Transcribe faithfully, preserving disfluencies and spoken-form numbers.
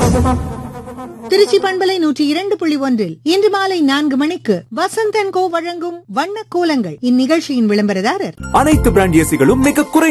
திருச்சி பண்பலை நூற்றி இரண்டு புள்ளி ஒன்றில் இன்று மாலை நான்கு மணிக்கு வசந்த் அண்ட் கோ வழங்கும் வண்ண கோலங்கள். இந்நிகழ்ச்சியின் விளம்பரதாரர் அனைத்து பிராண்ட் ஏசிகளும் மிக குறை